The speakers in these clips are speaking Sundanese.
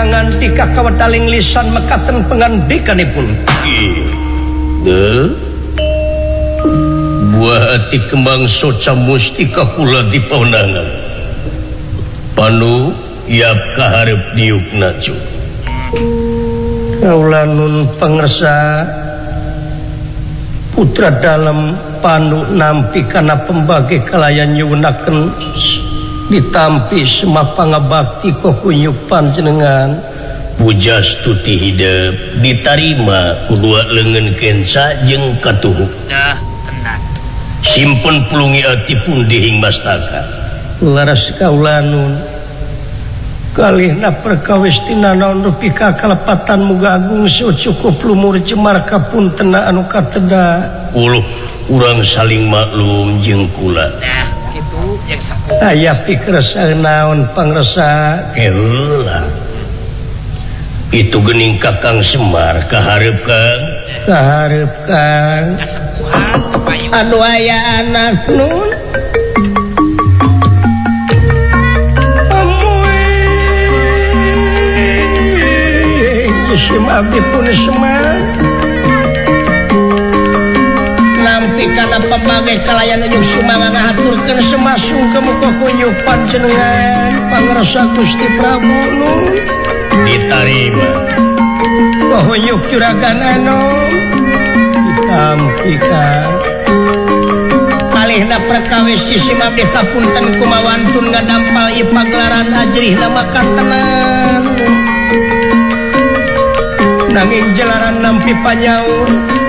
keterangan di kakawataling lisan mekaten pengandikanipun. Buah hati kembang soca mustika pula di paunangan. Panu iap kaharep diuk naju. Kaula nun pangersa putra dalam Panu nampi kana pembagi kalayan nyuwunaken ditampi semapanga bakti kokunyuk panjenengan puja stuti hidup ditarima kedua lengan kensa jeung katuhuk dah tenang simpen pulungi ati pun dihing mastaka laras kaulanun kalihna perkawis tina naon rupi kalepatan muga agung cukup lumur jemar kapuntena anu kateda uluh urang saling maklum jeung kula dah kitu jeung saku aya pikeun naon pangresa keula itu geuning Kakang Semar kaharep Kang kasembuhan kepayu anu aya anak nun Sim abdi pun Semar nampi kana pamagai kalayan ujung sumanga ngahaturkeun semasung ke muka kunyuk panjenengan pangresa Gusti Prabu nun ditarima kunyuk juragan anu ditampi Kang kalihna perkawis sim abdi kapunten kumawantun ngadampal ieu pagelaran ajrihna makatenan nanging jelaran nampi panyaur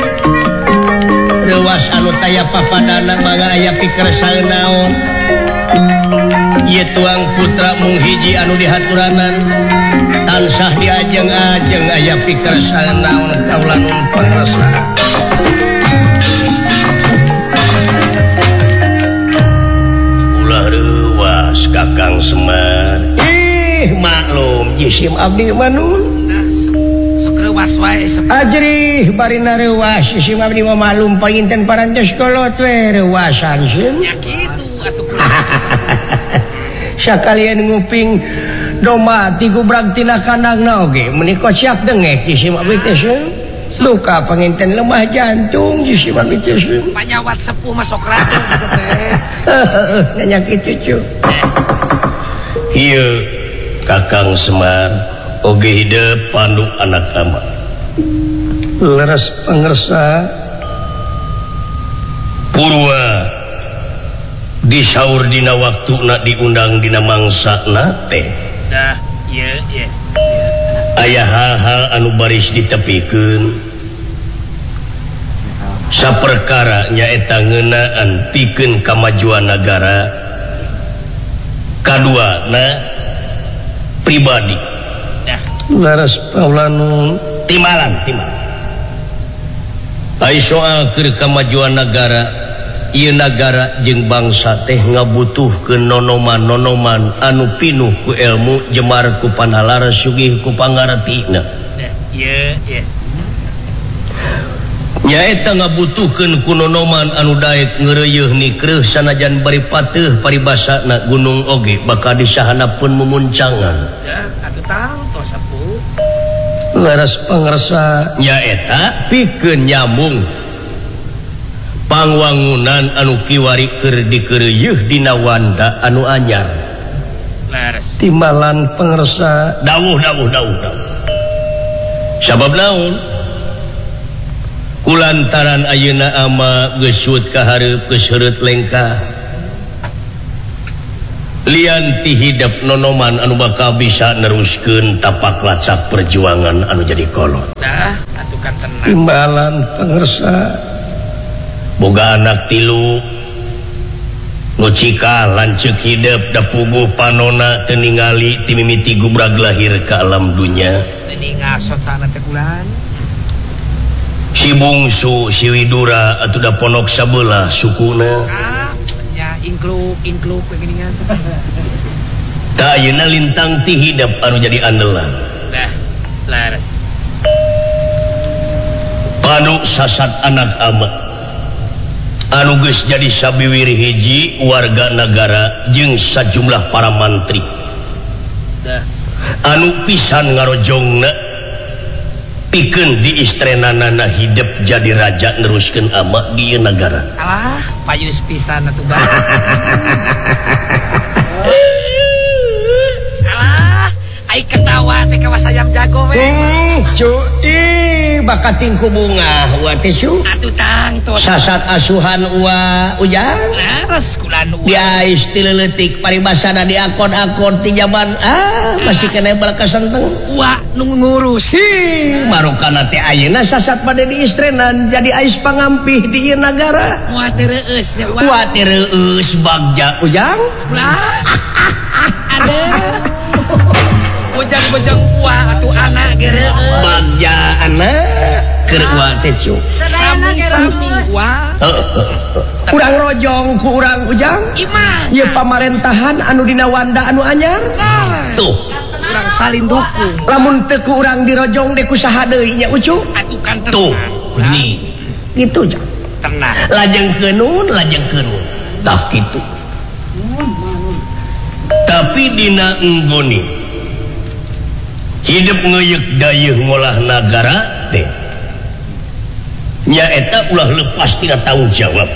rewas anu taya papadana mangga aya pikeun naon ieu tuang putra mung hiji anu dihaturanan tansah diajeng-ajeng aya pikeun naon kaulan pangresa ulah rewas Kakang Semar maklum jisim abdi manun rewas wae ajrih barina rewas sim abdi mah malum panginten parantos kolot we rewasan sim ya kitu atuh sakalian nguping doma ti gubrag tina kanangna oge menika siap dengek sim abdi teh sim luka panginten lemah jantung sim abdi teh sim panyawat sepuh masuk ratu gitu teh nanya kitu cu ieu Kakang Semar oge hidup Pandu anak ama leres pangersa purwa disaur dina waktuna diundang dina mangsana teh dah ieu aya hal-hal anu baris ditepikeun saperkara nyaeta ngeunaan pikeun kamajuan nagara kaduana pribadi laras paulanun timalan ai soal keur kamajuan negara ieu negara jeung bangsa teh ngabutuhkeun nonoman-nonoman anu pinuh ku ilmu jemar ku panalaras sugih ku pangartina ieu nyaeta ngabutuhkeun ku nonoman anu daek ngeureuyeuh nikreuh sanajan bari pateuh paribasana gunung oge bakal disahanapeun mumuncangan ya atuh tang tos sapu laras pangresa nyaeta pikeun nyambung pangwangunan anu kiwari keur dikeureueuh dina wanda anu anyar laras timalan pangresa dawuh sabab naon kulantaran ayeuna ama geus suut kahareup geus seureut lengkah lian ti hidup nonoman anu bakal bisa neruskeun tapak lacak perjuangan anu jadi kolot dah atuh kan tenang timbalan pangersa boga anak tilu nu cika lanceuk hidup da puguh panona teu ningali ti mimiti gubrag lahir ka alam dunya teu ngasot sana teh kulan si bungsu si widura atuh da ponok sabelah sukuna ya ingkluk beginian ta ayeuna lintang ti hidup anu jadi andelan dah laras Panu sasat anak ama anu geus jadi sabiwir hiji warga negara jeung sajumlah para mantri dah anu pisan ngarojongna pikeun di istrenanana hidup jadi raja neruskeun ama di negara. Alah, payus pisan atuh Gang. Alah, ai ketawa teh kawas ayam jago we. Cuy, bakating ku bunga wa teh su. Atuh tang tos. Sasat asuhan ujang. Laras kulan Dia istileletik paribasana di akon-akon ti zaman masih kena bal kasenteng. Wa nu ngurus. Marukana teh ayeuna sasat pada di istrenan jadi ais pangampih di ieu nagara. Wa teh reueus nya wa. Wa teh reueus bagja ujang. Lah. Ada. Bojang-bojang wa atuh anak ge reueus. Bagja anak keur wa teh cu. Sami-sami wa. Urang rojong ku urang ujang. Iman. Ieu pamarentahan anu dina wanda anu anyar. Tuh. Urang salin dukung. Lamun teu ku urang dirojong deh ku saha deui nya ucu. Atuh kan tenang. Tuh. Nih. Gitu jang. Tenang. Lajengkeun. Tah kitu. Tapi dina enggoni hidup ngeuyeuk dayeuh ngolah nagara teh nya eta ulah lepas tina tanggung jawab.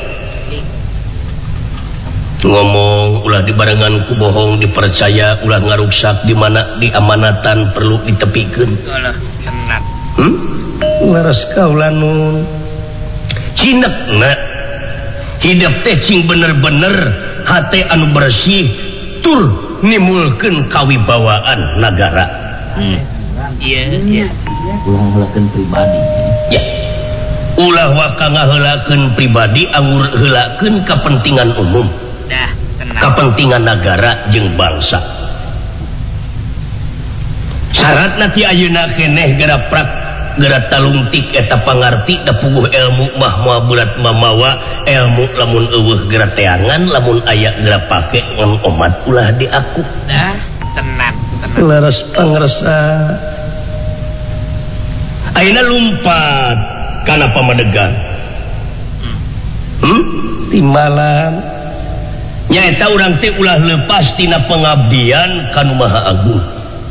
Ngomong ulah dibarengan ku bohong dipercaya ulah ngaruksak di mana diamanatan perlu ditepikeun. Alah, tenang. Laras kaula nun cinekna hidup teh cing bener-bener hate anu bersih tur nimulkeun kawibawaan nagara. Iya. Ulah heulakeun pribadi. Ya. Ulah waka ngaheulakeun pribadi angur heulakeun kepentingan umum. Dah, tenang. Kepentingan negara jeung bangsa. Syaratna ti ayeuna keneh geura talungtik eta pangarti da puguh ilmu mah moal bulat mamawa ilmu lamun eueuh geura teangan lamun aya geura pake ngan omat ulah diaku. Dah, tenang. Laras pangresa ayeuna lumpat kana pamadegan. Di malam nyaeta urang teh ulah leupas tina pengabdian kanu Maha Agung.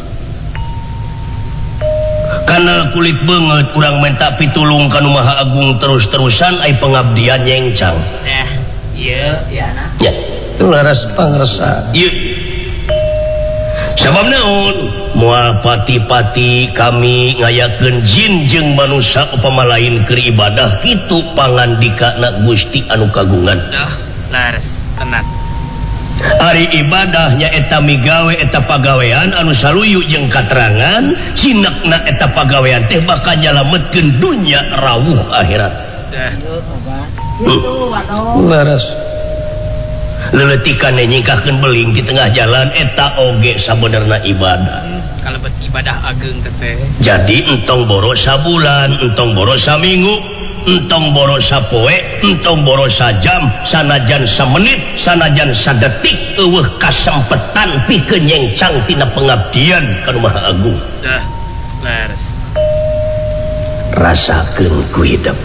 Kana kulit beungeut urang minta pitulung kanu Maha Agung terus-terusan ai pengabdian nyengcang. Dah, ieu ya na. Ya, laras pangresa. Ieu sabab naon moal pati-pati kami ngayakeun jin jeung manusia upama lain keur ibadah kitu pangandikana Gusti anu kagungan. Dah, laras, tenang. Ari ibadahnya eta migawe eta pagawean anu saluyu jeung katerangan cinekna eta pagawean teh bakal nyalametkeun dunya rawuh akhirat. Dah. Laras leletikan nyingkahkeun beling di tengah jalan eta oge sabenerna ibadah. Kalebet ibadah ageung teh. Jadi entong boros sabulan, entong boros saminggu, entong boros sapoe, entong boros sajam, sanajan samenit, sanajan sadetik eueuh kasempetan pikeun nyengcang tina pengabdian ka Maha Agung. Dah, laras. Rasakeun ku hidup.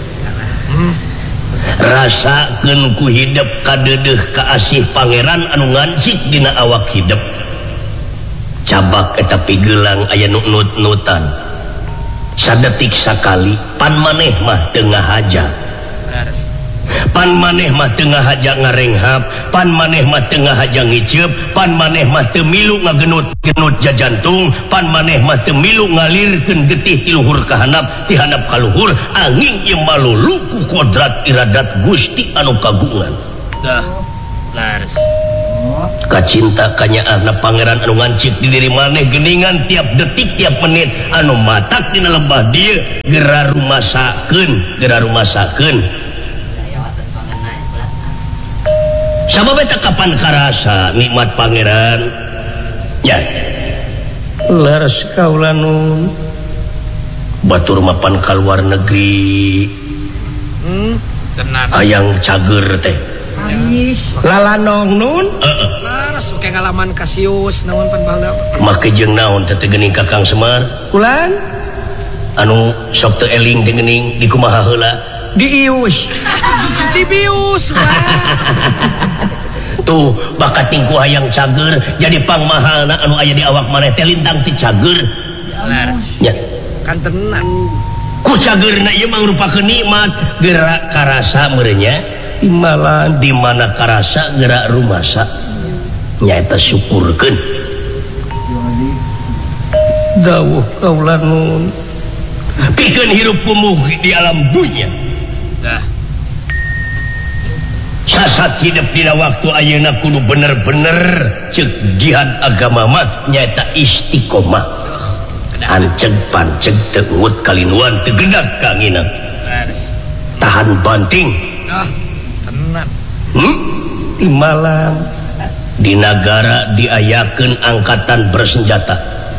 Rasakeun ku hidup kadeudeuh kaasih pangeran anu ngancik dina awak hidup. Cabak eta pigelang aya nu nut-nutan. Sadetik sakali pan maneh mah teu ngahaja. Laras. Pan maneh mah teu ngahaja ngarenghap, pan maneh mah teu ngahaja ngiceup, pan maneh mah teu milu ngageunut-geunut jajantung, pan maneh mah teu milu ngalirkeun getih ti luhur ka handap, ti handap ka luhur, anging ieu malulu ku kodrat iradat Gusti anu kagungan. Dah, laras. Kacinta kanyaanna pangeran anu ngancik di diri maneh geuningan tiap detik tiap menit anu matak dina lembah dieu geura rumasakeun. Sabab eta kapan karasa nikmat pangeran nya laras kaula nun batur mapan ka luar negeri Tenang. hayang cager teh lalanong nun Laras oke ngalaman Kasius naon pan baheula. make jeung naon teh geuning ka Kang Semar kulan anu sok teu eling teh geuning di kumaha heula diius Dibius. tuh bakat tingku hayang cager jadi pangmahalna anu aya di awak maneh teh lintang ti cager nya kan tenang ku cagerna ieu mangrupakeun nikmat gerak karasa meurenya imbalan di mana karasa gerak rumasa nyaeta syukurkeun dawuh kaula nun pikeun hirup kumuh di alam dunya sasat hidup dina waktu ayeuna kudu bener-bener ceuk jihad agama mah nyaeta istiqomah anceg panceg teu uut kalinuan teu gedag kangina tahan banting tenang timbalan di negara diayakeun angkatan bersenjata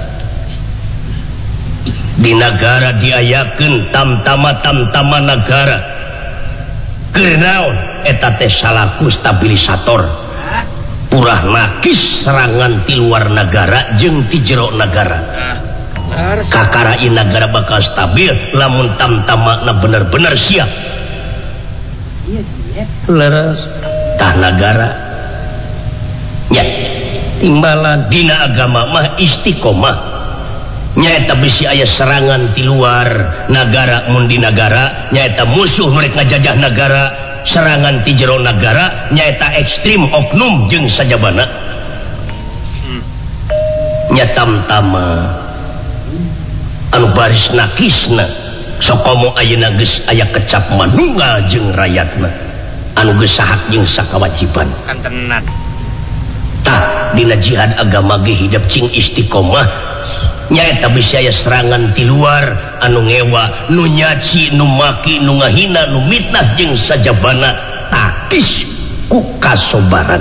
di negara diayakeun tamtama negara keur naon eta teh salaku stabilisator purah nakis serangan ti luar negara jeung ti jero negara kakarain negara bakal stabil lamun tamtamana bener-bener siap leres tah negara nya timbalan dina agama mah istiqomah nyaeta bisi aya serangan ti luar negara mun di negara nyaeta musuh mereka ngajajah negara serangan ti jero negara nyaeta ekstrim oknum jeung sajabana nya tamtama anu baris nakisna sokomo ayeuna geus aya kecap manunggal jeung rakyatna anu geus sahak jeung sakawajiban kan tenan tah dina jihad agama ge hidup cing istiqomah nyaeta bisa aya serangan ti luar anu ngewa nu nyaci nu maki nu ngahina nu mitnah jeung sajabana takis ku kasobaran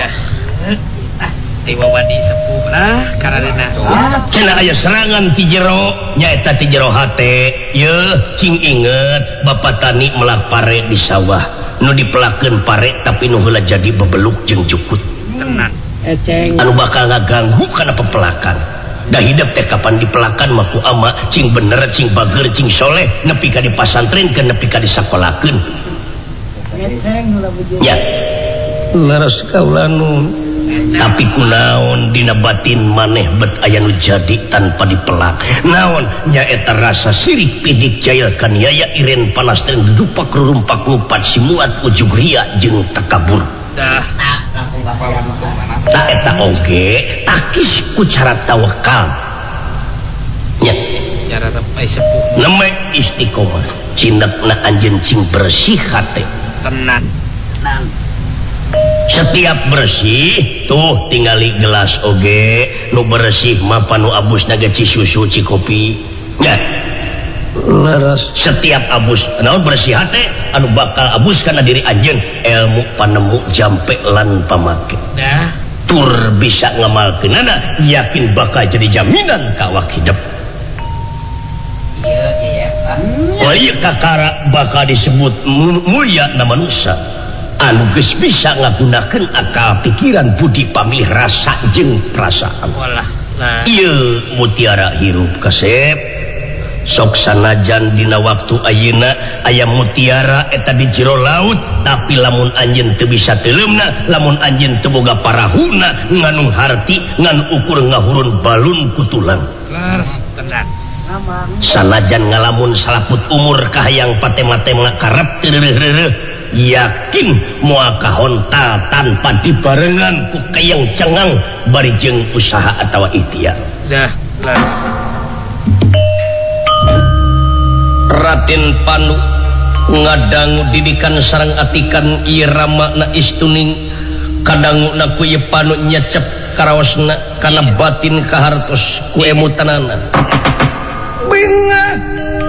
dewa wadi sepuh karanana cenah aya serangan ti jero nyaeta ti jero hate yeuh cing inget bapa tani melak pare di sawah nu dipelakeun pare tapi nu heula jadi bebeluk jeung jukut tenang anu bakal ngaganggu kana pepelakan dah hidup teh kapan dipelakan maku ama cing bener cing bager cing soleh nepi ka di pasantren ke nepi ka di sakolakeun nya leres kaula nun tapi kunaon dina batin maneh bet aya nu jadi tanpa dipelak naon nyaeta rasa sirik pidik jail kaniaya iren panas teh dupak rurumpak ngupat simuat ujug ria jeung takabur tak eta oge takis ku cara tawakal nya cara tepai sepuh neme istiqomah cinekna anjeun cing bersih hate tenang setiap bersih tuh tingali gelas oge nu bersih mah panu abusna ge susu ci kopi nya leres setiap abus naon bersih hate anu bakal abus kana diri anjeun ilmu panemu jampe lan pamake tur bisa ngamalkeunana yakin bakal jadi jaminan ka awak hidup ieu kakara bakal disebut mulia na manusia anu geus bisa ngagunakeun akal pikiran budi pamilih rasa jeung perasaan ieu mutiara hirup kasep sok sanajan dina waktu ayeuna aya mutiara eta di jero laut tapi lamun anjeun teu bisa teuleumna lamun anjeun teu boga parahuna nganu harti ngan ukur ngahurun balun kutulang tenang sanajan ngalamun salaput umur kahayang patema-tema karep teureureuh yakin moal kahontal tanpa dibarengan ku kayang cengang bari jeung usaha atawa ikhtiar Raden Panu ngadangu didikan sareng atikan irama na istuning kadanguna ku ieu Panu nyecep karaosna kana batin kahartos ku emutanana bingah